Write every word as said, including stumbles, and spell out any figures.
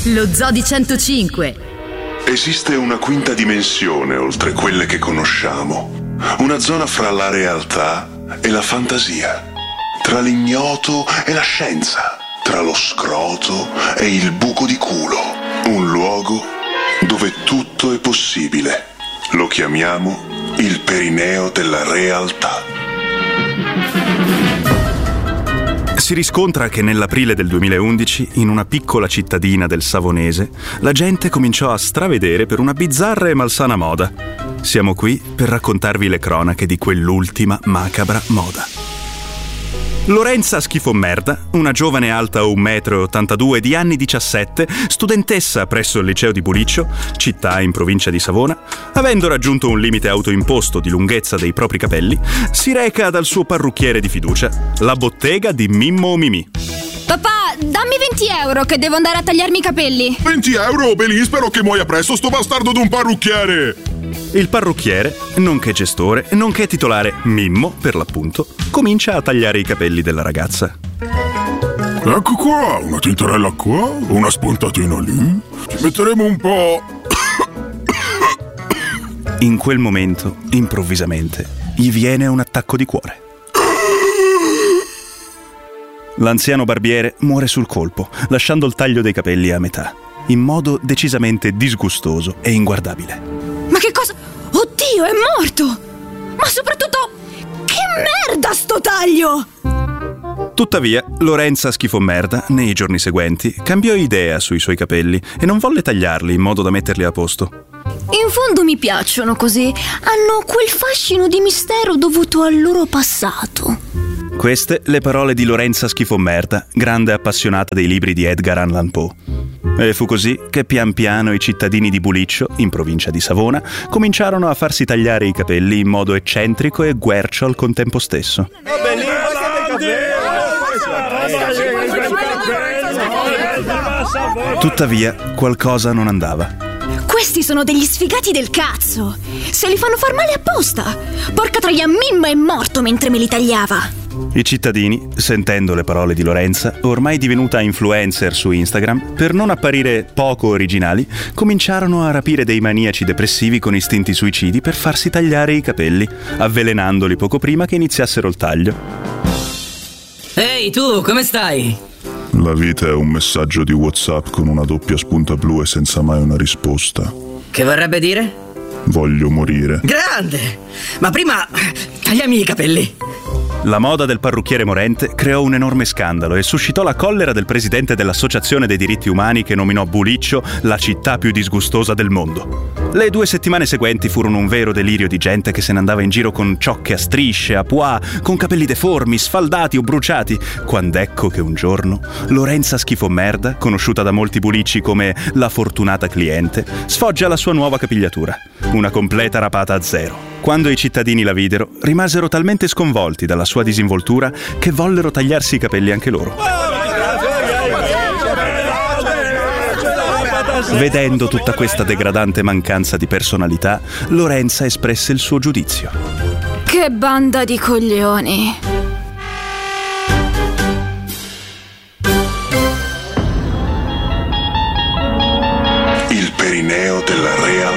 Lo Zoo di centocinque. Esiste una quinta dimensione oltre quelle che conosciamo. Una zona fra la realtà e la fantasia. Tra l'ignoto e la scienza. Tra lo scroto e il buco di culo. Un luogo dove tutto è possibile. Lo chiamiamo il perineo della realtà. Si riscontra che nell'aprile del duemilaundici, in una piccola cittadina del Savonese, la gente cominciò a stravedere per una bizzarra e malsana moda. Siamo qui per raccontarvi le cronache di quell'ultima macabra moda. Lorenza Schifomerda, una giovane alta un metro e ottantadue di anni diciassette, studentessa presso il liceo di Buliccio, città in provincia di Savona, avendo raggiunto un limite autoimposto di lunghezza dei propri capelli, si reca dal suo parrucchiere di fiducia, la bottega di Mimmo Mimì. Papà, dammi venti euro che devo andare a tagliarmi i capelli. venti euro? Belì, spero che muoia presto sto bastardo d'un parrucchiere. Il parrucchiere, nonché gestore, nonché titolare Mimmo, per l'appunto, comincia a tagliare i capelli della ragazza. Ecco qua, una tintarella qua, una spuntatina lì. Ci metteremo un po'. In quel momento, improvvisamente, gli viene un attacco di cuore. L'anziano barbiere muore sul colpo, lasciando il taglio dei capelli a metà, in modo decisamente disgustoso e inguardabile. Ma che cosa? Oddio, è morto! Ma soprattutto, che merda sto taglio! Tuttavia, Lorenza Schifomerda, nei giorni seguenti, cambiò idea sui suoi capelli e non volle tagliarli in modo da metterli a posto. In fondo mi piacciono così, hanno quel fascino di mistero dovuto al loro passato. Queste le parole di Lorenza Schifomerda, grande appassionata dei libri di Edgar Allan Poe. E fu così che pian piano i cittadini di Buliccio, in provincia di Savona, cominciarono a farsi tagliare i capelli in modo eccentrico e guercio al contempo stesso. Tuttavia, qualcosa non andava. Questi sono degli sfigati del cazzo! Se li fanno far male apposta! Porca troia, Mimmo è morto mentre me li tagliava! I cittadini, sentendo le parole di Lorenza, ormai divenuta influencer su Instagram, per non apparire poco originali, cominciarono a rapire dei maniaci depressivi con istinti suicidi per farsi tagliare i capelli, avvelenandoli poco prima che iniziassero il taglio. Ehi tu, come stai? La vita è un messaggio di WhatsApp con una doppia spunta blu e senza mai una risposta. Che vorrebbe dire? Voglio morire. Grande! Ma prima tagliami i capelli. La moda del parrucchiere morente creò un enorme scandalo e suscitò la collera del presidente dell'Associazione dei diritti umani che nominò Buliccio la città più disgustosa del mondo. Le due settimane seguenti furono un vero delirio di gente che se ne andava in giro con ciocche a strisce, a pois, con capelli deformi, sfaldati o bruciati, quando ecco che un giorno Lorenza Schifomerda, conosciuta da molti bulicci come la fortunata cliente, sfoggia la sua nuova capigliatura, una completa rapata a zero. Quando i cittadini la videro, rimasero talmente sconvolti dalla sua disinvoltura che vollero tagliarsi i capelli anche loro. Vedendo tutta questa degradante mancanza di personalità, Lorenza espresse il suo giudizio. Che banda di coglioni! Il perineo della realtà.